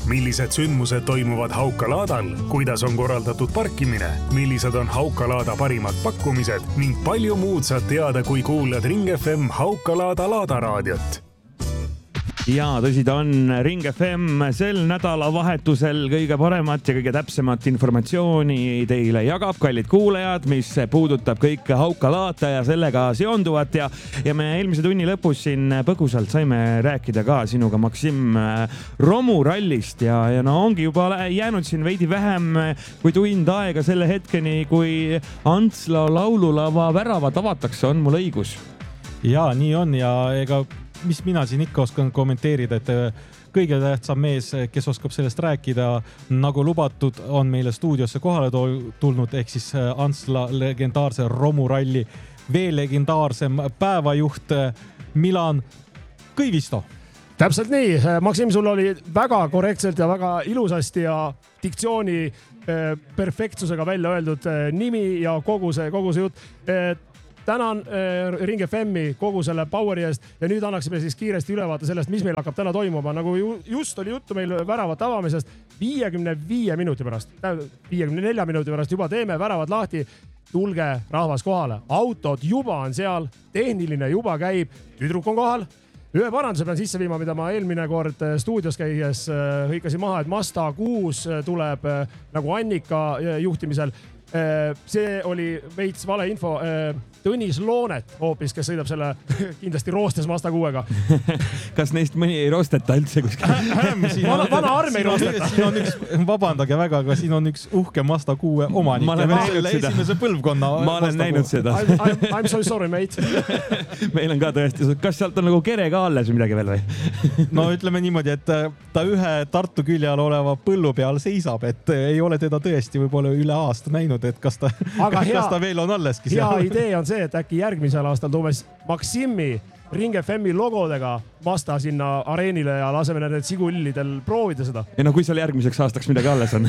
millised sündmused toimuvad Haukalaadal, kuidas on korraldatud parkimine, millised on Haukalaada parimad pakkumised ning palju muud saad teada, kui kuulad Ring FM Haukalaada laadaraadiot. Ja tõsi ta on, Ring FM sel nädalavahetusel kõige paremat ja kõige täpsemat informatsiooni teile jagab, kallid kuulajad, mis puudutab kõike Haukalaata ja sellega seonduvat ja me eelmise tunni lõpus siin põgusalt saime rääkida ka sinuga, Maksim, romurallist ja no ongi juba jäänud siin veidi vähem kui tund aega selle hetkeni, kui Antsla laululava väravad avatakse, on mul õigus? Ja, nii on ja ega mis mina siin ikka oskan kommenteerida, et kõige tähtsam mees, kes oskab sellest rääkida, nagu lubatud, on meile stuudiosse kohale tulnud, ehk siis Antsla legendaarse romuralli veel legendaarsem päevajuht Milan Kõivisto. Täpselt nii. Maksim, sul oli väga korrektselt ja väga ilusasti ja diktsiooni perfektsusega välja öeldud nimi ja kogu see jutt. Tänan Ring FM-i kogu selle poweri eest ja nüüd annaksime siis kiiresti ülevaate sellest, mis meil hakkab täna toimuma. Nagu just oli juttu meil väravat avamisest 55 minuti pärast, 54 minuti pärast juba teeme väravad lahti. Tulge rahvas kohale. Autod juba on seal, tehniline juba käib, tüdruk on kohal. Ühe paranduse pean sisse viima, mida ma eelmine kord stuudios käies hõikasin maha, et Mazda 6 tuleb nagu Annika juhtimisel. See oli veits vale info. Tõnis Loonet hoopis, kes sõidab selle kindlasti roostes Mazda 6-ga. Kas neist mõni ei roosteta üldse kuskil? Vana arm ei roosteta. Siin on üks, vabandage väga, aga siin on üks uhke Mazda 6 omanik. Ma olen näinud seda. Esimese põlvkonna. Ma olen näinud seda. I'm so sorry, mate. Meil on ka tõesti. Kas sealt on nagu kere ka alles või midagi veel või? No ütleme niimoodi, et ta ühe Tartu külje all oleva põllu peal seisab, et ei ole teda tõesti võib-olla üle aasta näinud, et kas ta veel on alleski seal. Hea idee on see, et äkki järgmisel aastal toome Maksimi Ring FM-i logodega Mazda sinna areenile ja laseme need sigullidel proovida seda. Ja no kui seal järgmiseks aastaks midagi alles on.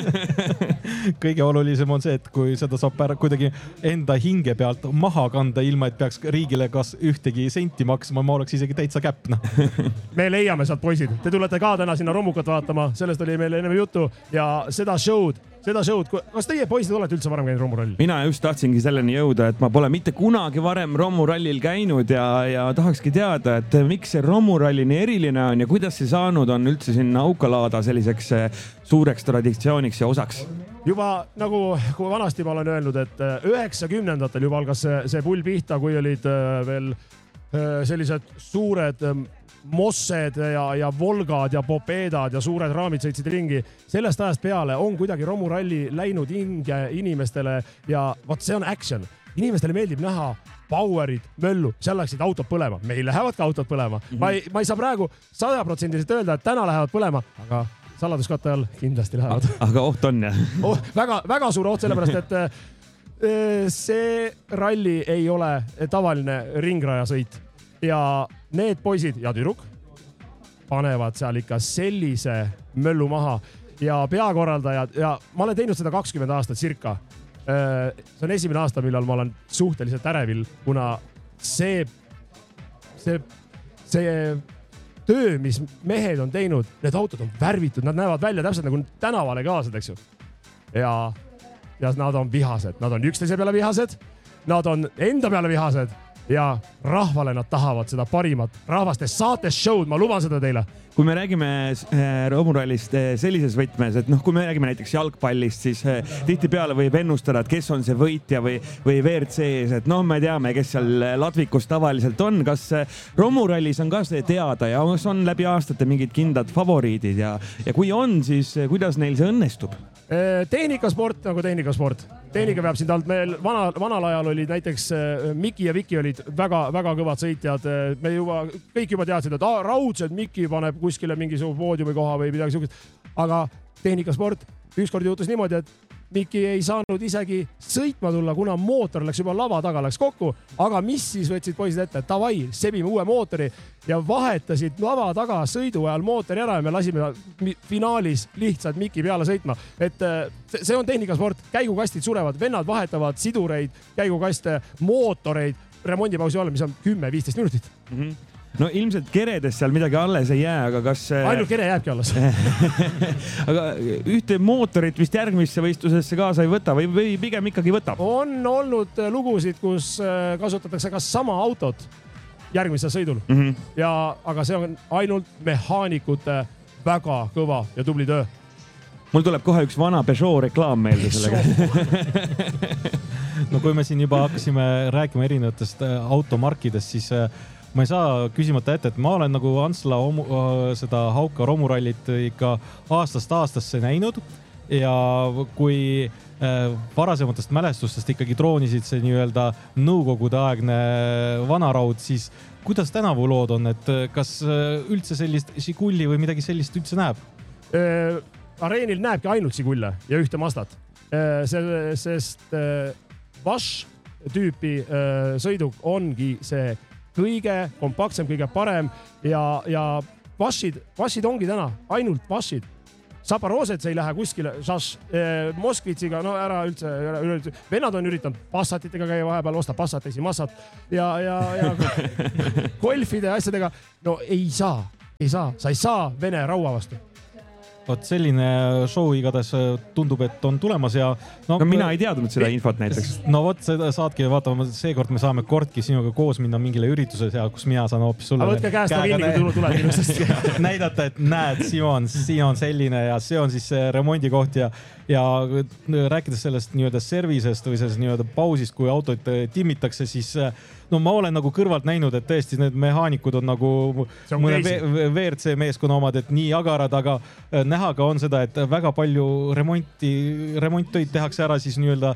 Kõige olulisem on see, et kui seda saab kuidagi enda hinge pealt maha kanda, ilma et peaks riigile kas ühtegi senti maksma, ma oleks isegi täitsa käpna. Me leiame sealt poisid. Te tulete ka täna sinna romukat vaatama, sellest oli meil enne juttu ja seda show'd, kas teie poisid olete üldse varem käinud romurallil? Mina just tahtsingi selleni jõuda, et ma pole mitte kunagi varem romurallil käinud ja tahakski teada, et miks see romuralli nii eriline on ja kuidas see saanud on üldse sinna Haukalaada selliseks suureks traditsiooniks ja osaks? Juba nagu kui vanasti ma olen öelnud, et 90-ndatel juba algas see pull pihta, kui olid veel sellised suured mossed ja Volgad ja Popedad ja suured raamid sõitsid ringi. Sellest ajast peale on kuidagi romuralli läinud hinge inimestele ja vaat see on action. Inimestele meeldib näha powerit, möllu, seal läksid autod põlema. Meil lähevad ka autod põlema. Ma ei saa praegu 100% öelda, et täna lähevad põlema, aga saladuskatte all kindlasti lähevad. Aga oht on jah? Väga suur oht, sellepärast, et see ralli ei ole tavaline ringrajasõit. Ja need poisid ja tüdruk panevad seal ikka sellise möllu maha ja peakorraldajad ja ma olen teinud seda 20 aastat circa. See on esimene aasta, millal ma olen suhteliselt ärevil, kuna see töö, mis mehed on teinud, need autod on värvitud, nad näevad välja täpselt nagu tänavale kaasad, eks ju. Ja nad on vihased, nad on üksteise peale vihased, nad on enda peale vihased ja rahvale nad tahavad seda parimat rahvastes saates show'd, ma luban seda teile. Kui me räägime romurallist sellises võtmes, et kui me räägime näiteks jalgpallist, siis tihtipeale võib ennustada, et kes on see võitja või WRC-s, et me teame, kes seal ladvikus tavaliselt on. Kas romurallis on ka see teada ja kas on läbi aastate mingid kindlad favoriidid ja kui on, siis kuidas neil see õnnestub? Tehnikasport nagu tehnikasport. Tehnika peab siin talt. Meil vanal ajal olid näiteks Miki ja Viki olid väga kõvad sõitjad. Me kõik juba teadsid, et raudselt Miki paneb kuskile mingisugune poodiumi koha või midagi sellist. Aga tehnikasport ükskord juhtus niimoodi, et Miki ei saanud isegi sõitma tulla, kuna mootor läks juba lava taga, läks kokku. Aga mis siis võtsid poisid ette? Tavai, sebime uue mootori ja vahetasid lava taga sõidu ajal mootori ära ja me lasime finaalis lihtsalt Miki peale sõitma. Et see on tehnikasport. Käigukastid surevad, vennad vahetavad sidureid, käigukaste, mootoreid remondipausi all, mis on 10-15 minutit. no ilmselt keredes seal midagi alles ei jää, aga kas... Ainult kere jääbki alles. Aga ühte mootorit vist järgmisse võistlusesse kaasa ei võta või pigem ikkagi võtab? On olnud lugusid, kus kasutatakse kas sama autot järgmisel sõidul. Aga see on ainult mehaanikute väga kõva ja tubli töö. Mul tuleb kohe üks vana Peugeot reklaam meelde sellega. No kui me siin juba hakkasime rääkima erinevatest automarkidest, siis ma ei saa küsimata ette, et ma olen nagu Antsla seda Hauka romurallit ikka aastast aastasse näinud ja kui varasematest mälestustest ikkagi troonisid see nii-öelda nõukogude aegne vanaraud, siis kuidas tänavu lood on, et kas üldse sellist Žiguli või midagi sellist üldse näeb? Areenil näebki ainult Žigulle ja ühte Mazdat, sest Vash tüüpi sõiduk ongi see kõige kompaktsem, kõige parem ja Vashid ongi täna ainult Vashid. Zaporozhets ei lähe kuskile, Moskvitsiga, no ära üldse. Vennad on üritanud Passatitega käia vahepeal, osta Passat, esi Massat ja golfide asjadega. No ei saa, sa ei saa Vene raua vastu. Vot selline show igatahes tundub, et on tulemas ja... No mina ei teadnud seda infot näiteks. No vot, seda saadki vaatama, seekord me saame kordki sinuga koos minna mingile ürituse seal, kus mina saan hoopis sulle... Aga võtke käest kinni, kui tuled ilusasti. Näidata, et näed, siin on selline ja see on siis remondikoht ja rääkides sellest nii-öelda servisest või sellest nii-öelda pausist, kui autoid timmitakse, siis no ma olen nagu kõrvalt näinud, et tõesti need mehaanikud on nagu mõne WRC meeskonna omad, et nii agarad, aga näha ka on seda, et väga palju remonttöid tehakse ära siis nii-öelda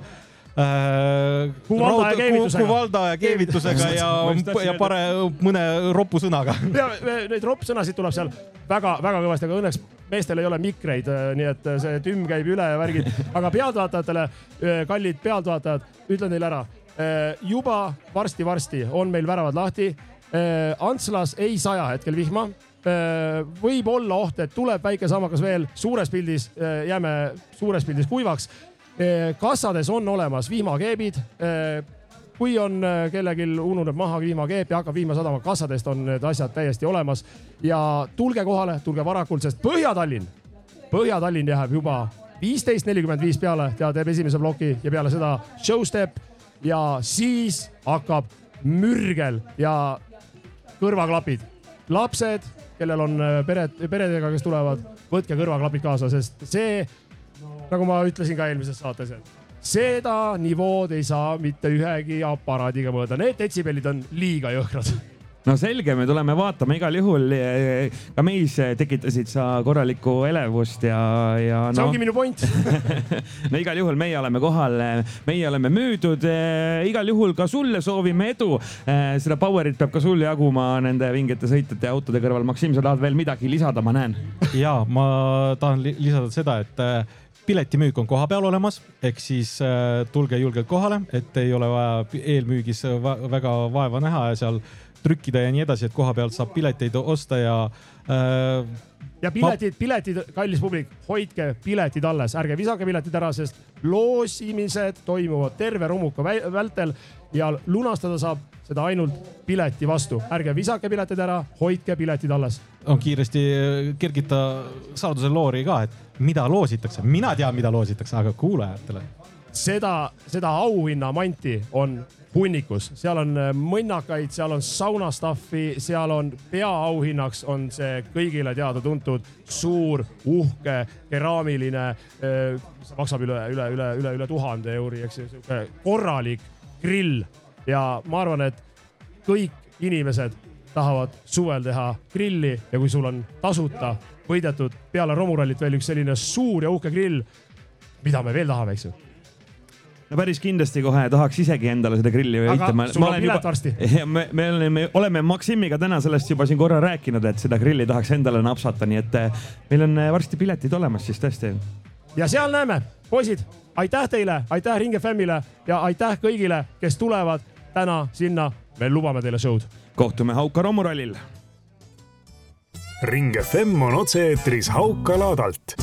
kuvalda ja keevitusega ja mõne roppu sõnaga. Neid roppu sõnasid tuleb seal väga kõvasti, aga õnneks meestel ei ole mikreid, nii et see tümm käib üle ja värgid. Aga pealtvaatajatele, kallid pealtvaatajad, ütlen teile ära, juba varsti on meil väravad lahti. Antslas ei saja hetkel vihma. Võib olla oht, et tuleb väike samakas veel. Suures pildis jääme kuivaks. Kassades on olemas vihmakeebid. Kui on kellelgi ununeb maha vihmakeep ja hakkab vihma sadama, kassadest on need asjad täiesti olemas. Ja tulge kohale, tulge varakult, sest Põhja-Tallinn jääb juba 15:45 peale, teeb esimese bloki ja peale seda showstep ja siis hakkab mürgel ja kõrvaklapid. Lapsed, kellel on peredega, kes tulevad, võtke kõrvaklapid kaasa, sest see, nagu ma ütlesin ka eelmises saates, seda nivood ei saa mitte ühegi aparaadiga mõõda. Need detsibellid on liiga jõhkrad. No selge, me tuleme vaatama igal juhul. Ka meis tekitasid sa korralikku elevust ja see ongi minu point. No igal juhul meie oleme kohal, meie oleme müüdud. Igal juhul ka sulle soovime edu. Seda powerit peab ka sul jaguma nende vingete sõitjate ja autode kõrval. Maksim, sa tahad veel midagi lisada, ma näen. Ja, ma tahan lisada seda, et piletimüük on koha peal olemas, ehk siis tulge julgelt kohale, et ei ole vaja eelmüügis väga vaeva näha ja seal trükkida ja nii edasi, et koha pealt saab pileteid osta ja piletid, kallis publik, hoidke piletid alles, ärge visake piletid ära, sest loosimised toimuvad terve romuka vältel ja lunastada saab seda ainult pileti vastu. Ärge visake piletid ära, hoidke piletid alles. On kiiresti kergita saladuse loori ka, et mida loositakse. Mina tean, mida loositakse, aga kuulajatele. Seda auhinna manti on hunnikus. Seal on mõnnakaid, seal on saunastaffi, seal on peaauhinnaks on see kõigile teada tuntud suur, uhke, keraamiline, maksab üle 1000 euri, eks korralik grill. Ja ma arvan, et kõik inimesed tahavad suvel teha grilli ja kui sul on tasuta võidetud peale romurallit veel üks selline suur ja uhke grill, mida me veel tahame, eks ju? No päris kindlasti kohe tahaks isegi endale seda grilli võita. Aga sul on pilet varsti. Me oleme Maksimiga täna sellest juba siin korra rääkinud, et seda grilli tahaks endale napsata, nii et meil on varsti piletid olemas siis tõesti. Ja seal näeme, poisid, aitäh teile, aitäh Ring FMile ja aitäh kõigile, kes tulevad täna sinna. Me lubame teile showd. Kohtume Hauka romurallil. Ring FM on otse-eetris Hauka laadalt.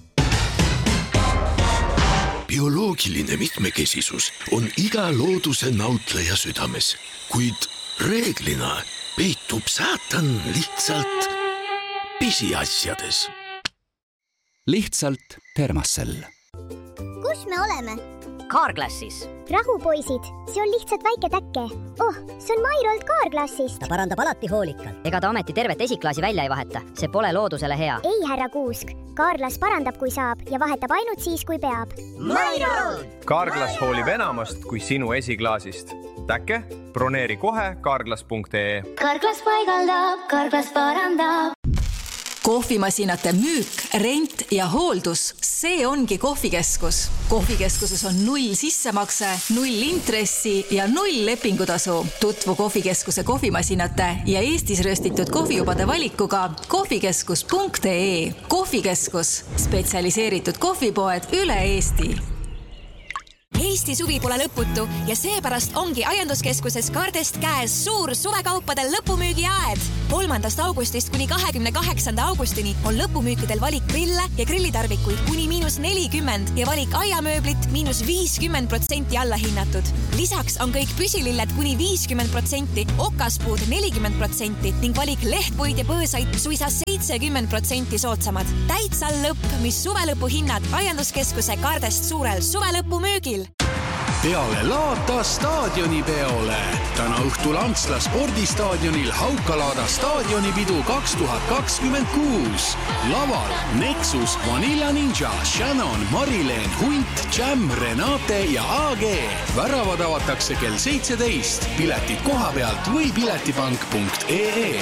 Bioloogiline mitmekesisus on iga looduse nautleja südames, kuid reeglina peitub saatan lihtsalt pisiasjades. Lihtsalt Termassel. Kus me oleme? Carglassis. Rahu, poisid, see on lihtsalt väike täkke. Oh, see on Mairolt Carglassist. Ta parandab alati hoolikalt. Ega ta ometi tervet esiklaasi välja ei vaheta. See pole loodusele hea. Ei, härra Kuusk. Carglass parandab, kui saab ja vahetab ainult siis, kui peab. Mairolt! Carglass hoolib enamast kui sinu esiklaasist. Täkke, broneeri kohe carglass.ee. Carglass paigaldab, Carglass parandab. Kohvimasinate müük, rent ja hooldus, see ongi kohvikeskus. Kohvikeskuses on 0 sissemakse, 0 intressi ja 0 lepingutasu. Tutvu kohvikeskuse kohvimasinate ja Eestis röstitud kohvijubade valikuga kohvikeskus.ee. Kohvikeskus, spetsialiseeritud kohvipoed üle Eesti. Eesti suvi pole lõputu ja seepärast ongi Aianduskeskuses Kardest käes suur suvekaupade lõpumüügi aed. 3. augustist kuni 28. augustini on lõpumüükidel valik grille ja grillitarvikuid kuni -40% ja valik aiamööblit -50% alla hinnatud. Lisaks on kõik püsililled kuni 50%, okaspuud 40% ning valik lehtpuid ja põõsaid suisa 70% soodsamad. Täitsa lõpp, mis suvelõpu hinnad Aianduskeskuse Kardest suurel suvelõpumüügil. Peale Laata staadionipeole. Täna õhtul Antsla spordistaadionil Haukalaada staadionipidu 2026. Laval Nexus, Vanilla Ninja, Shannon, Marileen, Hunt, Jam, Renate ja AG. Väravad avatakse kell 17. Piletid koha pealt või piletipank.ee.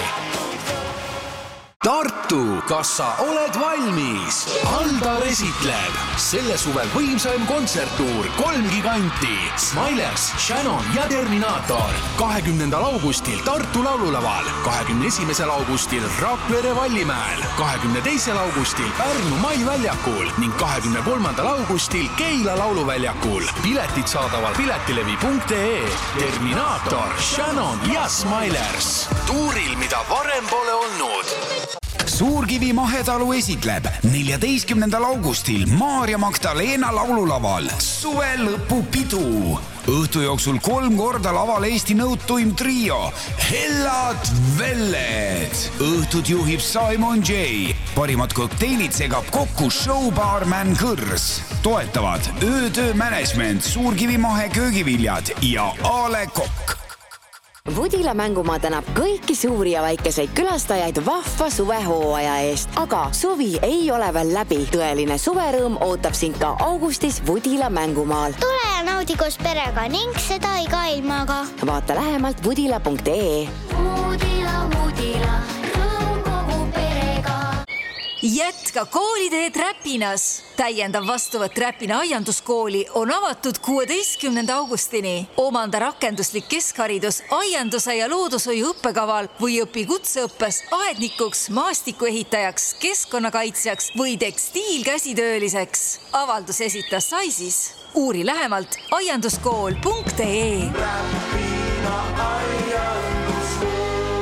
Tartu, kas sa oled valmis? Aldar esitleb selle suvel võimsaim kontserttuur 3 giganti. Smilers, Shannon ja Terminator. 20. augustil Tartu laululaval, 21. augustil Rakvere Vallimäel, 22. augustil Pärnu Maiväljakul ning 23. augustil Keila lauluväljakul. Piletid saadaval piletilevi.ee. Terminator, Shannon ja Smilers. Tuuril, mida varem pole olnud. Suurkivi Mahetalu esitleb 14. augustil Maarja Magdalena laululaval suve lõpupidu. Õhtu jooksul 3 korda laval Eesti nõutuim trio Hellad Velled. Õhtut juhib Simon J. Parimad kokteilid segab kokku showbaarman Kõrs. Toetavad Öötöö Management, Suurkivi Mahe köögiviljad ja Ale Kokk. Vodila mängumaa tänab kõiki suuri ja väikeseid külastajaid vahva suvehooaja eest, aga suvi ei ole veel läbi. Tõeline suverõõm ootab sind ka augustis Vodila mängumaal. Tule ja naudi koos perega ning seda iga ilmaga. Vaata lähemalt vodila.ee. Vodila, rõõm kogu perega. Jätka kooliteed Räpinas. Täiendav vastuvõtt Räpina aianduskooli on avatud 16. augustini. Omanda rakenduslik keskharidus aianduse ja loodushoiu õppekaval või õpi kutseõppes aednikuks, maastikuehitajaks, keskkonnakaitsjaks või tekstiilkäsitööliseks. Avaldus esitas Saisis. Uuri lähemalt aianduskool.ee. Räpina aianduskool.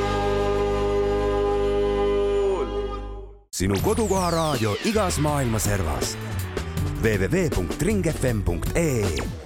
Sinu kodukoha raadio igas maailma servas. www.ringfm.ee